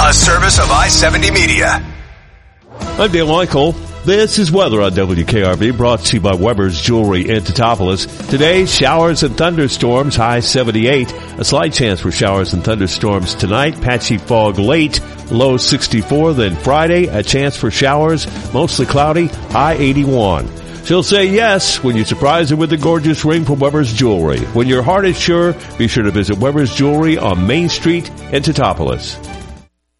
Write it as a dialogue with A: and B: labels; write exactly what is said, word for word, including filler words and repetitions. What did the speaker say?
A: A service of I seventy Media.
B: I'm Dale Michael. This is weather on W K R B, brought to you by Weber's Jewelry in Teutopolis. Today, showers and thunderstorms, high seventy-eight. A slight chance for showers and thunderstorms tonight. Patchy fog late, low sixty-four. Then Friday, a chance for showers, mostly cloudy, high eighty-one. She'll say yes when you surprise her with a gorgeous ring from Weber's Jewelry. When your heart is sure, be sure to visit Weber's Jewelry on Main Street in Teutopolis.